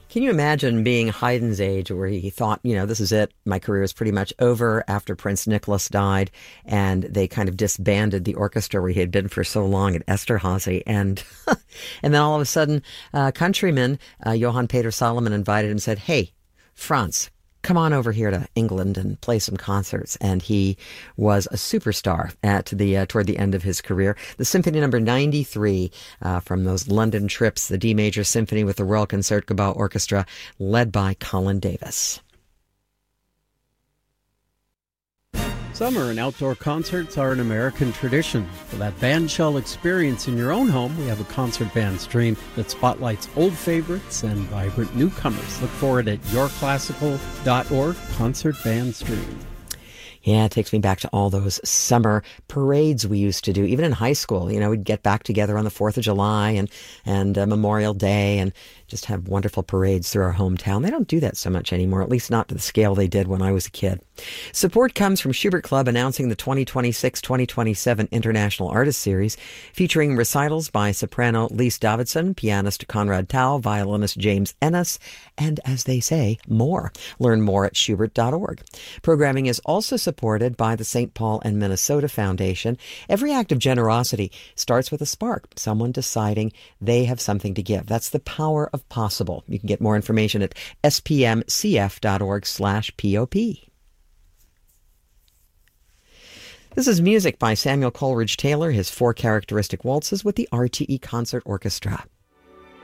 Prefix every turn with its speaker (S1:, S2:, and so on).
S1: Can you imagine being Haydn's age where he thought, this is it. My career is pretty much over after Prince Nicholas died, and they kind of disbanded the orchestra where he had been for so long at Esterhazy. And and then all of a sudden, countryman Johann Peter Solomon invited him and said, "Hey, Franz, come on over here to England and play some concerts." And he was a superstar toward the end of his career. The Symphony Number 93 from those London trips, the D Major Symphony with the Royal Concertgebouw Orchestra, led by Colin Davis.
S2: Summer and outdoor concerts are an American tradition. For that bandshell experience in your own home, we have a concert band stream that spotlights old favorites and vibrant newcomers. Look for it at yourclassical.org, concert band stream.
S1: Yeah, it takes me back to all those summer parades we used to do, even in high school. We'd get back together on the 4th of July and Memorial Day and just have wonderful parades through our hometown. They don't do that so much anymore, at least not to the scale they did when I was a kid. Support comes from Schubert Club announcing the 2026-2027 International Artist Series, featuring recitals by soprano Lise Davidson, pianist Conrad Tao, violinist James Ennis, and, as they say, more. Learn more at schubert.org. Programming is also supported by the St. Paul and Minnesota Foundation. Every act of generosity starts with a spark, someone deciding they have something to give. That's the power of possible. You can get more information at spmcf.org/POP. This is music by Samuel Coleridge Taylor, his 4 characteristic waltzes with the RTE Concert Orchestra.